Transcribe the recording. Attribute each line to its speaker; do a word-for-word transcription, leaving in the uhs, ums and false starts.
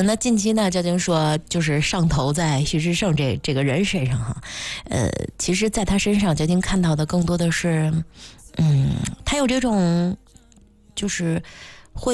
Speaker 1: 嗯，那近期呢，交警说就是上头在徐志胜这这个人身上哈，呃，其实在他身上，交警看到的更多的是，嗯，他有这种就是